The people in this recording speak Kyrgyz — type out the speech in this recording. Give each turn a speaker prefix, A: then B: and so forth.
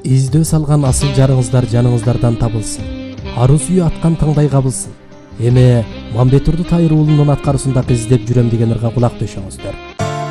A: издөө салган асыл жарыңыздар жаныңыздардан табылсын. Арыз үйү аткан таңдай кабылсын. Эме Мамбетурду Тайыр уулунун аткарысындагы издеп жүрөм деген ырга кулак төшөңүздөр.